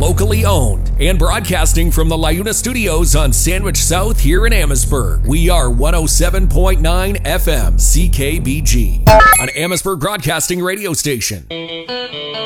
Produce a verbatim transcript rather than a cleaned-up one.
locally owned, and broadcasting from the LiUNA Studios on Sandwich South here in Amherstburg. We are one oh seven point nine F M C K B G, an Amherstburg broadcasting radio station.